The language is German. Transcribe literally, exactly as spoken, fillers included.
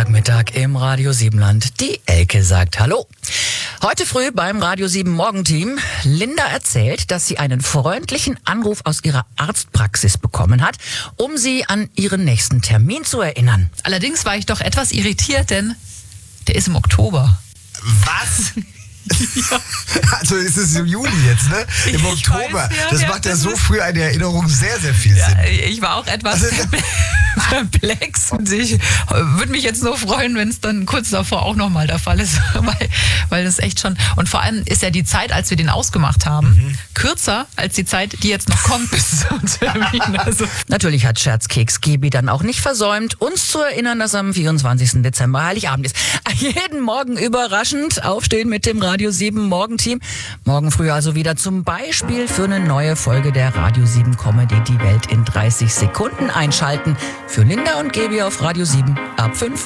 Dienstagmittag im Radio Siebenland. Die Elke sagt Hallo. Heute früh beim Radio sieben Morgenteam. Linda erzählt, dass sie einen freundlichen Anruf aus ihrer Arztpraxis bekommen hat, um sie an ihren nächsten Termin zu erinnern. Allerdings war ich doch etwas irritiert, denn der ist im Oktober. Was? Ja. Also ist es im Juli jetzt, ne? Im ich Oktober. Weiß, ja, das ja, macht ja so früh eine Erinnerung sehr, sehr viel Sinn. Ja, ich war auch etwas also, perplex und ich würde mich jetzt nur freuen, wenn es dann kurz davor auch nochmal der Fall ist, weil, weil das echt schon, und vor allem ist ja die Zeit, als wir den ausgemacht haben, mhm. kürzer als die Zeit, die jetzt noch kommt bis zum Termin. Also. Natürlich hat Scherzkeks Gibi dann auch nicht versäumt, uns zu erinnern, dass am vierundzwanzigsten Dezember Heiligabend ist. Jeden Morgen überraschend aufstehen mit dem Radio sieben Morgenteam. Morgen früh also wieder zum Beispiel für eine neue Folge der Radio sieben Comedy Die Welt in dreißig Sekunden einschalten. Für Linda und Gaby auf Radio sieben ab fünf.